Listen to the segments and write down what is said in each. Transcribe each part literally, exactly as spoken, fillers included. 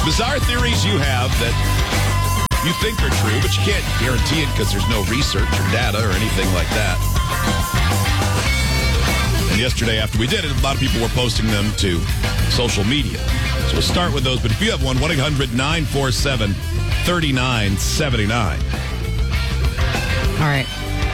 Bizarre theories you have that you think are true, but you can't guarantee it because there's no research or data or anything like that. And yesterday, after we did it, a lot of people were posting them to social media. So we'll start with those. But if you have one, one eight hundred nine four seven three nine seven nine. All right.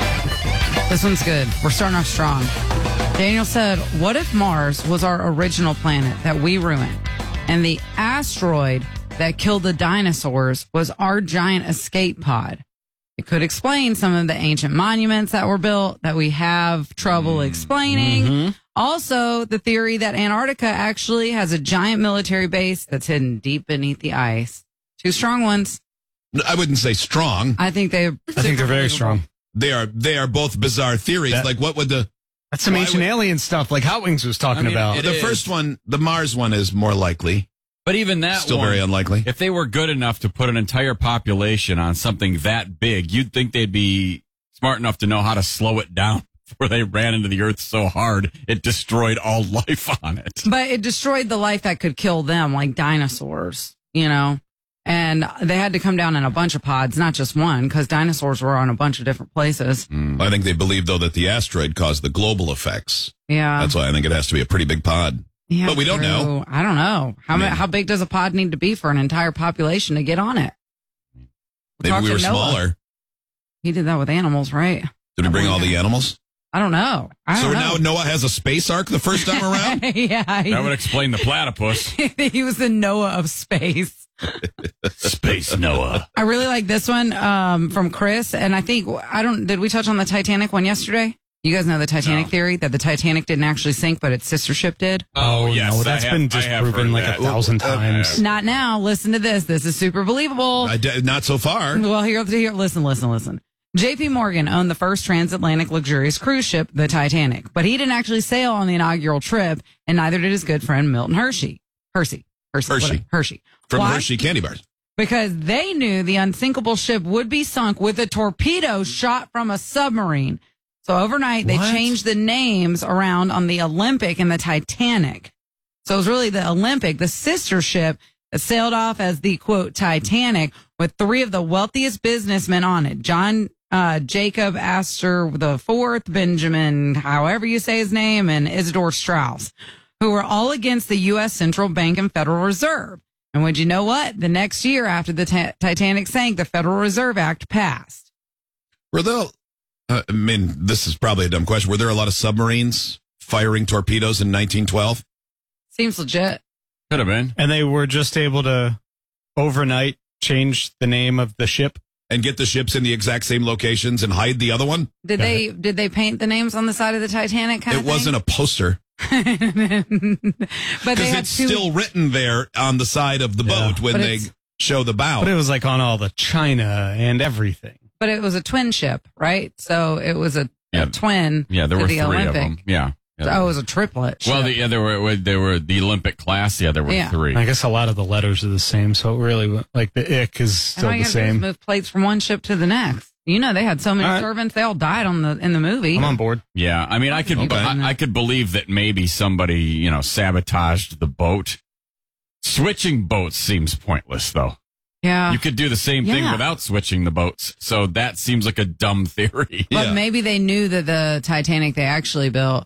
This one's good. We're starting off strong. Daniel said, what if Mars was our original planet that we ruined, and the asteroid that killed the dinosaurs was our giant escape pod? It could explain some of the ancient monuments that were built that we have trouble explaining. Mm-hmm. Also, the theory that Antarctica actually has a giant military base that's hidden deep beneath the ice. Two strong ones. I wouldn't say strong. I think they. I think they're very strong. They are. They are both bizarre theories. That, like, what would the? That's some ancient would, alien stuff, like Hot Wings was talking I mean, about. The is. first one, the Mars one, is more likely. But even that Still one, very unlikely. If they were good enough to put an entire population on something that big, you'd think they'd be smart enough to know how to slow it down before they ran into the earth so hard it destroyed all life on it. But it destroyed the life that could kill them, like dinosaurs, you know? And they had to come down in a bunch of pods, not just one, because dinosaurs were on a bunch of different places. Mm. I think they believe, though, that the asteroid caused the global effects. Yeah. That's why I think it has to be a pretty big pod. Yeah, but we don't true. know. I don't know. How I mean, ma- how big does a pod need to be for an entire population to get on it? Maybe Talk we to were Noah. smaller. He did that with animals, right? Did we bring all the animals? I don't know. I So don't now know. Noah has a space ark the first time around? Yeah. He, That would explain the platypus. he was the Noah of space. Space Noah. I really like this one um, from Chris. And I think, I don't, did we touch on the Titanic one yesterday? You guys know the Titanic No. theory that the Titanic didn't actually sink, but its sister ship did? Oh, yes. no, that's I been have- I have disproven heard like that. a thousand Uh, times. Not now. Listen to this. This is super believable. I d- not so far. Well, here, here, listen, listen, listen. J P Morgan owned the first transatlantic luxurious cruise ship, the Titanic, but he didn't actually sail on the inaugural trip, and neither did his good friend Milton Hershey. Hershey. Hershey. Hershey. What- Hershey. From Why? Hershey candy bars. Because they knew the unsinkable ship would be sunk with a torpedo shot from a submarine. So overnight, they What? changed the names around on the Olympic and the Titanic. So it was really the Olympic, the sister ship that sailed off as the, quote, Titanic, with three of the wealthiest businessmen on it. John uh, Jacob Astor the Fourth, Benjamin, however you say his name, and Isidore Strauss, who were all against the U S Central Bank and Federal Reserve. And would you know what? The next year after the ta- Titanic sank, the Federal Reserve Act passed. Were there, uh, I mean, this is probably a dumb question. Were there a lot of submarines firing torpedoes in nineteen twelve? Seems legit. Could have been. And they were just able to overnight change the name of the ship. And get the ships in the exact same locations and hide the other one? Did they did they paint the names on the side of the Titanic kind It of wasn't a poster. a but they Because had it's two, still written there on the side of the Yeah. boat when But they it's- show the bow. But it was like on all the China and everything. but it was a twin ship, right? So it was a, Yeah. a twin. Yeah, there to were the three Olympic. of them. Yeah. yeah. Oh, it was a triplet. Well, ship. the, yeah, there were there were the Olympic class. Yeah, there were Yeah. three. I guess a lot of the letters are the same, so it really, like the ick is And still all you the gotta do is same. move plates from one ship to the next. You know, they had so many All right. servants; they all died on the in the movie. I'm on board. Yeah, I mean, I could Okay. I, I could believe that maybe somebody you know sabotaged the boat. Switching boats seems pointless, though. Yeah, You could do the same thing Yeah. without switching the boats. So that seems like a dumb theory. but Yeah. maybe they knew that the Titanic they actually built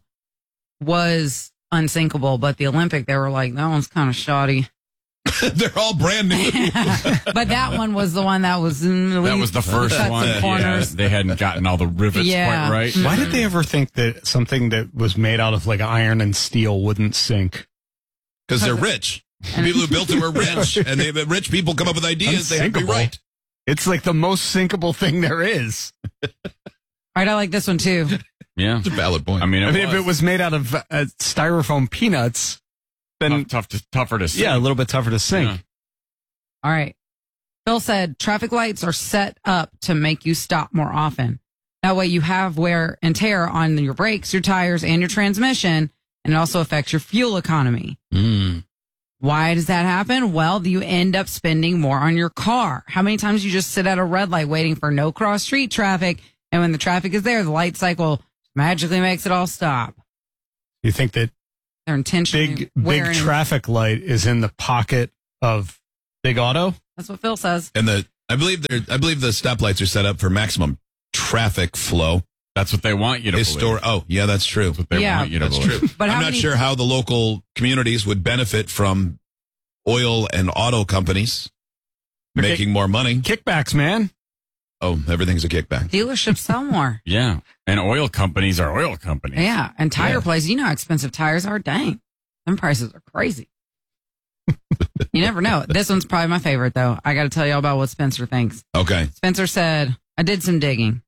was unsinkable, but the Olympic they were like, that one's kind of shoddy. They're all brand new. But that one was the one that was mm, That we was the first cut some one. Yeah, corners. they hadn't gotten all the rivets Yeah. quite right. Why did they ever think that something that was made out of like iron and steel wouldn't sink? Because they're rich. The people who built it were rich. And they, rich people come up with ideas. They have to be Unsinkable. right. It's like the most sinkable thing there is. All right, I like this one too. Yeah, It's a valid point. I mean, it I mean, was if it was made out of uh, styrofoam peanuts, then tough, tough to, tougher to see. yeah, a little bit tougher to sink. Yeah. All right. Phil said traffic lights are set up to make you stop more often. That way you have wear and tear on your brakes, your tires, and your transmission, and it also affects your fuel economy. Mm. Why does that happen? Well, you end up spending more on your car. How many times you just sit at a red light waiting for no cross street traffic, and when the traffic is there, the light cycle magically makes it all stop. You think that They're intentionally big, wearing big traffic light is in the pocket of Big Auto? That's what Phil says. And the I believe they're I believe the stoplights are set up for maximum traffic flow. That's what they want you to Histor- believe. oh, yeah, that's true. That's what they Yeah. want you to That's believe. true. But how I'm not many- sure how the local communities would benefit from oil and auto companies Okay. making more money. Kickbacks, man. Oh, everything's a kickback. Dealerships sell more. Yeah. And oil companies are oil companies. Yeah. And tire Yeah. places, you know how expensive tires are? Dang. Them prices are crazy. You never know. This one's probably my favorite, though. I got to tell you all about what Spencer thinks. Okay. Spencer said, I did some digging.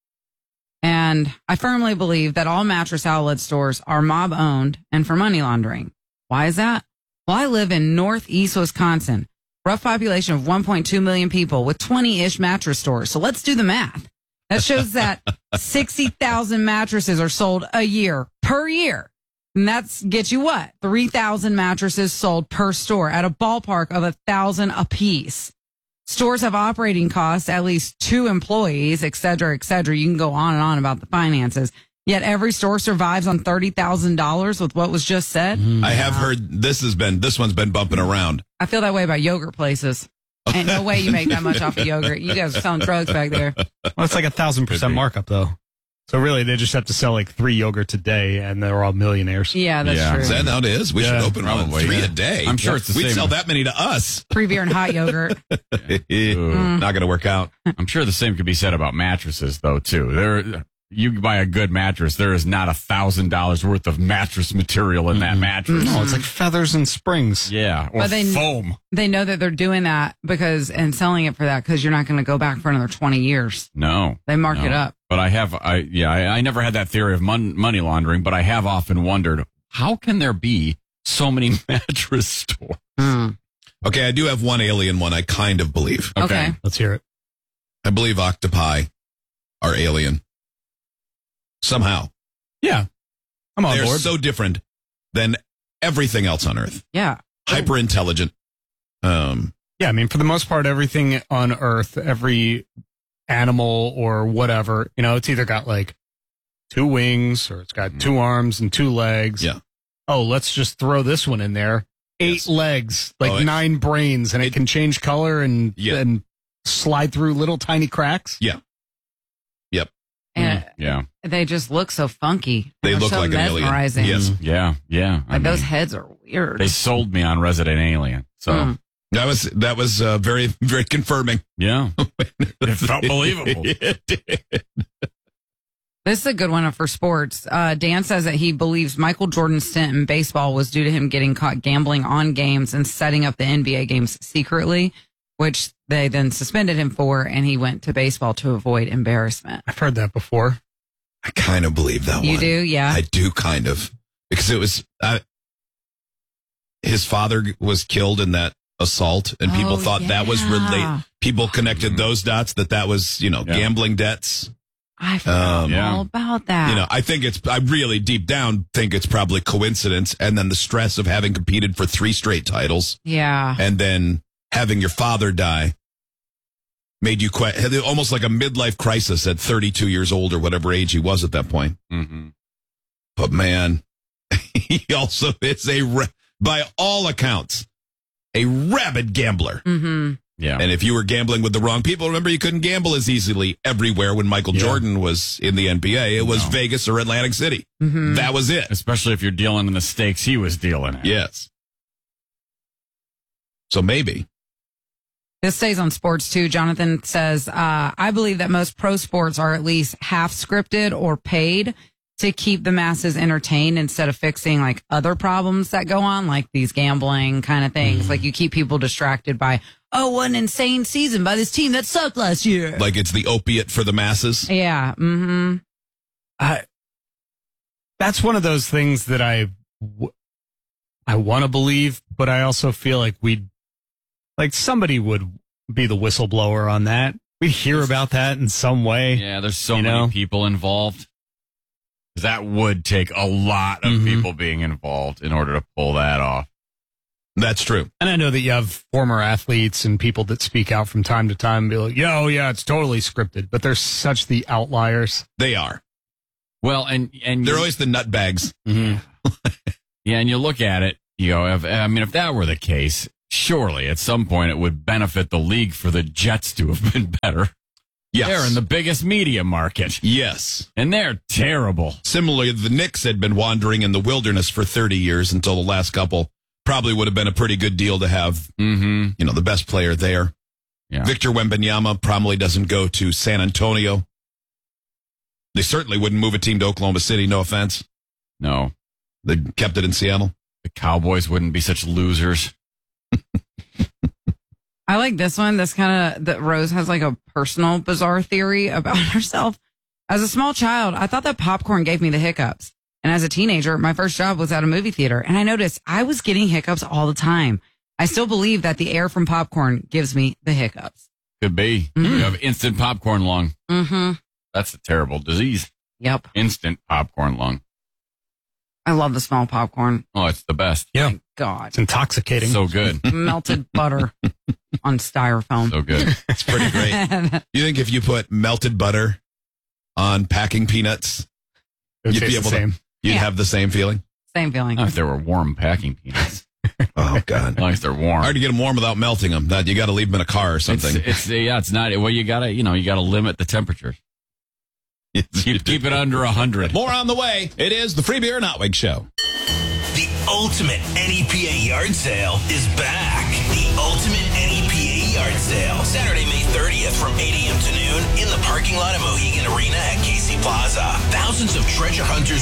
And I firmly believe that all mattress outlet stores are mob owned and for money laundering. Why is that? Well, I live in northeast Wisconsin, rough population of one point two million people with twenty-ish mattress stores. So let's do the math. That shows that sixty thousand mattresses are sold a year per year. And that's gets you what? three thousand mattresses sold per store at a ballpark of a thousand apiece. Stores have operating costs, at least two employees, et cetera, et cetera. You can go on and on about the finances. Yet every store survives on thirty thousand dollars with what was just said. I have heard this has been this one's been bumping around. I feel that way about yogurt places. Ain't no way you make that much off of yogurt. You guys are selling drugs back there. Well, it's like a thousand percent markup, though. So really, they just have to sell like three yogurts a day, and they're all millionaires. Yeah, that's Yeah. true. Is that how it is? We Yeah, should open one probably, three yeah. a day. I'm sure it's the We'd same. sell that many to us. Free beer and hot yogurt. Ooh. Not going to work out. I'm sure the same could be said about mattresses, though, too. There, you buy a good mattress, there is not a thousand dollars worth of mattress material in that mattress. No, it's like feathers and springs. Yeah, or But they- foam. They know that they're doing that because and selling it for that because you're not going to go back for another twenty years. No, They mark no. it up. But I have, I yeah, I, I never had that theory of mon- money laundering, but I have often wondered how can there be so many mattress stores? Okay, I do have one alien one I kind of believe. Okay. Let's hear it. I believe octopi are alien. Somehow. Yeah. I'm on They're board. so different than everything else on Earth. Yeah. Hyper intelligent. Um, Yeah, I mean, for the most part, everything on Earth, every animal or whatever, you know, it's either got like two wings or it's got two arms and two legs. Yeah. Oh, let's just throw this one in there. Eight Yes. legs, like Oh, it- nine brains, and it, it- can change color and Yeah. and slide through little tiny cracks. yeah. Yep. And Yeah, they just look so funky. They They're look so like an alien. mesmerizing. Yes. yeah, yeah. I Like those mean, heads are weird. they sold me on Resident Alien. So Mm. That was that was uh, very very confirming. yeah, it felt believable. It did. This is a good one for sports. Uh, Dan says that he believes Michael Jordan's stint in baseball was due to him getting caught gambling on games and setting up the N B A games secretly, which they then suspended him for, and he went to baseball to avoid embarrassment. I've heard that before. I kind of believe that You one. do? Yeah. I do kind of because it was uh, his father was killed in that assault, and people Oh, thought that was yeah. relate. People connected those dots that that was you know Yeah. gambling debts. I forgot Um, Yeah. all about that. You know, I think it's, I really deep down think it's probably coincidence. And then the stress of having competed for three straight titles yeah. and then having your father die made you quite, had almost like a midlife crisis at thirty-two years old or whatever age he was at that point. hmm But man, he also is a, ra- by all accounts, a rabid gambler. Mm-hmm. Yeah, And if you were gambling with the wrong people, remember you couldn't gamble as easily everywhere when Michael Yeah. Jordan was in the N B A. It was No. Vegas or Atlantic City. Mm-hmm. That was it. especially if you're dealing in the stakes he was dealing in. Yes. So maybe. This stays on sports too. Jonathan says, uh, I believe that most pro sports are at least half scripted or paid to keep the masses entertained instead of fixing like other problems that go on, like these gambling kind of things. Like you keep people distracted by, oh, what an insane season by this team that sucked last year. Like it's the opiate for the masses. Yeah. Mm-hmm. I, that's one of those things that I, w- I want to believe, but I also feel like we'd, like somebody would be the whistleblower on that. We'd hear about that in some way. Yeah, there's so You many know? people involved. That would take a lot of Mhm. people being involved in order to pull that off. That's true. And I know that you have former athletes and people that speak out from time to time and be like, yo, yeah, it's totally scripted, but they're such the outliers. They are. Well, and and They're you- always the nutbags. Mm-hmm. yeah, and you look at it, you go, if, I mean, if that were the case, surely at some point it would benefit the league for the Jets to have been better. Yes. They're in the biggest media market. Yes. And they're terrible. Similarly, the Knicks had been wandering in the wilderness for thirty years until the last couple. Probably would have been a pretty good deal to have, Mm-hmm. you know, the best player there. Yeah. Victor Wembanyama probably doesn't go to San Antonio. They certainly wouldn't move a team to Oklahoma City, no offense. No. They kept it in Seattle. The Cowboys wouldn't be such losers. I like this one. This kind of, that Rose has like a personal bizarre theory about herself. As a small child, I thought that popcorn gave me the hiccups. And as a teenager, my first job was at a movie theater. And I noticed I was getting hiccups all the time. I still believe that the air from popcorn gives me the hiccups. Could be. Mm. You have instant popcorn lung. Mm-hmm. That's a terrible disease. Yep. Instant popcorn lung. I love the small popcorn. Oh, it's the best. Yeah. Thank God. It's intoxicating. So good. Melted butter on styrofoam. So good. It's pretty great. You think if you put melted butter on packing peanuts, It would you'd be taste able the same. to, you'd Yeah. have the same feeling? Same feeling. Not if they were warm packing peanuts. Oh, God. As long as they're warm. Hard to get them warm without melting them. That you got to leave them in a car or something. It's, it's yeah, it's not. Well, you gotta, you know, you gotta limit the temperature. Keep, keep it under a hundred. More on the way. It is the Free Beer and Outwig Show. The ultimate N E P A yard sale is back. The ultimate N E P A yard sale. Saturday, May thirtieth from eight a.m. to noon in the parking lot of Mohegan Arena at Casey Plaza. Thousands of treasure hunters